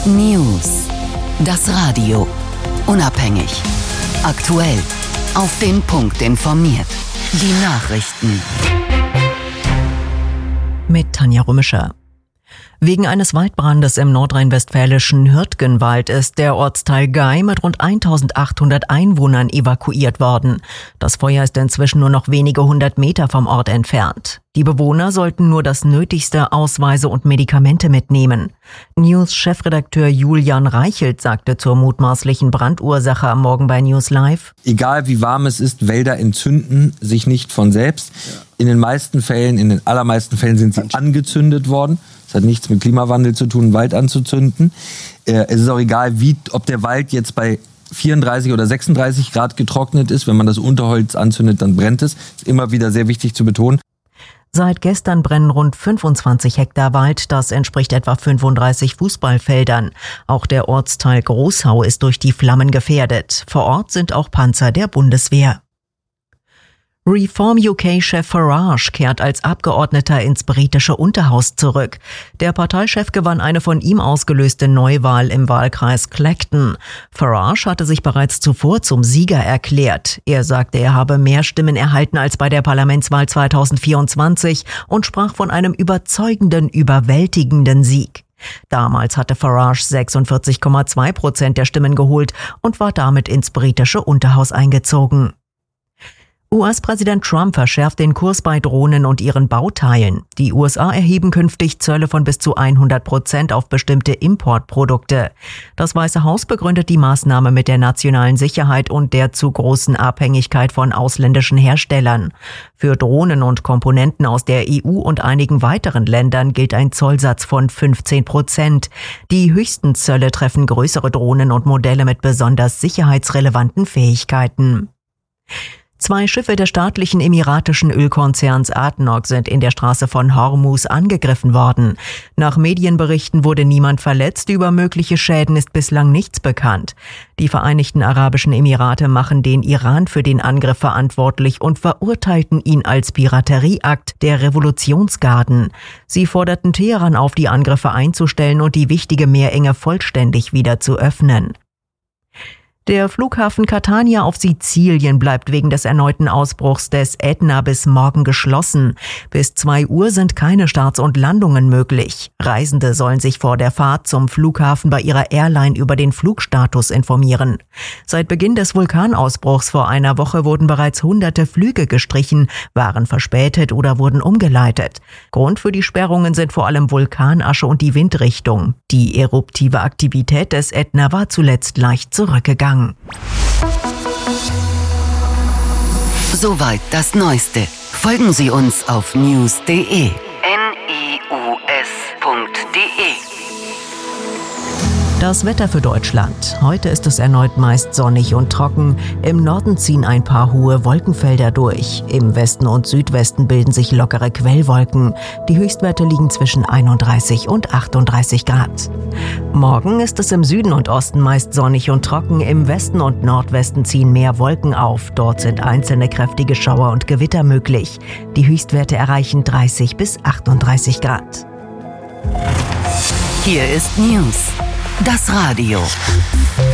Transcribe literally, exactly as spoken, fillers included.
News. Das Radio. Unabhängig. Aktuell. Auf den Punkt informiert. Die Nachrichten. Mit Tanja Römischer. Wegen eines Waldbrandes im nordrhein-westfälischen Hürtgenwald ist der Ortsteil Gei mit rund eintausendachthundert Einwohnern evakuiert worden. Das Feuer ist inzwischen nur noch wenige hundert Meter vom Ort entfernt. Die Bewohner sollten nur das Nötigste, Ausweise und Medikamente mitnehmen. News-Chefredakteur Julian Reichelt sagte zur mutmaßlichen Brandursache am Morgen bei News Live: Egal wie warm es ist, Wälder entzünden sich nicht von selbst. In den meisten Fällen, in den allermeisten Fällen sind sie angezündet worden. Das hat nichts mit Klimawandel zu tun, einen Wald anzuzünden. Äh, es ist auch egal, wie, ob der Wald jetzt bei vierunddreißig oder sechsunddreißig Grad getrocknet ist. Wenn man das Unterholz anzündet, dann brennt es. Ist immer wieder sehr wichtig zu betonen. Seit gestern brennen rund fünfundzwanzig Hektar Wald, das entspricht etwa fünfunddreißig Fußballfeldern. Auch der Ortsteil Großhau ist durch die Flammen gefährdet. Vor Ort sind auch Panzer der Bundeswehr. Reform U K-Chef Farage kehrt als Abgeordneter ins britische Unterhaus zurück. Der Parteichef gewann eine von ihm ausgelöste Neuwahl im Wahlkreis Clacton. Farage hatte sich bereits zuvor zum Sieger erklärt. Er sagte, er habe mehr Stimmen erhalten als bei der Parlamentswahl zweitausendvierundzwanzig und sprach von einem überzeugenden, überwältigenden Sieg. Damals hatte Farage sechsundvierzig Komma zwei Prozent der Stimmen geholt und war damit ins britische Unterhaus eingezogen. U S-Präsident Trump verschärft den Kurs bei Drohnen und ihren Bauteilen. Die U S A erheben künftig Zölle von bis zu hundert Prozent auf bestimmte Importprodukte. Das Weiße Haus begründet die Maßnahme mit der nationalen Sicherheit und der zu großen Abhängigkeit von ausländischen Herstellern. Für Drohnen und Komponenten aus der E U und einigen weiteren Ländern gilt ein Zollsatz von fünfzehn Prozent. Die höchsten Zölle treffen größere Drohnen und Modelle mit besonders sicherheitsrelevanten Fähigkeiten. Zwei Schiffe des staatlichen emiratischen Ölkonzerns A D N O C sind in der Straße von Hormuz angegriffen worden. Nach Medienberichten wurde niemand verletzt, über mögliche Schäden ist bislang nichts bekannt. Die Vereinigten Arabischen Emirate machen den Iran für den Angriff verantwortlich und verurteilten ihn als Piraterieakt der Revolutionsgarden. Sie forderten Teheran auf, die Angriffe einzustellen und die wichtige Meerenge vollständig wieder zu öffnen. Der Flughafen Catania auf Sizilien bleibt wegen des erneuten Ausbruchs des Ätna bis morgen geschlossen. Bis zwei Uhr sind keine Starts und Landungen möglich. Reisende sollen sich vor der Fahrt zum Flughafen bei ihrer Airline über den Flugstatus informieren. Seit Beginn des Vulkanausbruchs vor einer Woche wurden bereits hunderte Flüge gestrichen, waren verspätet oder wurden umgeleitet. Grund für die Sperrungen sind vor allem Vulkanasche und die Windrichtung. Die eruptive Aktivität des Ätna war zuletzt leicht zurückgegangen. Soweit das Neueste. Folgen Sie uns auf news punkt de. N I U S punkt de. Das Wetter für Deutschland. Heute ist es erneut meist sonnig und trocken. Im Norden ziehen ein paar hohe Wolkenfelder durch. Im Westen und Südwesten bilden sich lockere Quellwolken. Die Höchstwerte liegen zwischen einunddreißig und achtunddreißig Grad. Morgen ist es im Süden und Osten meist sonnig und trocken. Im Westen und Nordwesten ziehen mehr Wolken auf. Dort sind einzelne kräftige Schauer und Gewitter möglich. Die Höchstwerte erreichen dreißig bis achtunddreißig Grad. Hier ist News. Das Radio.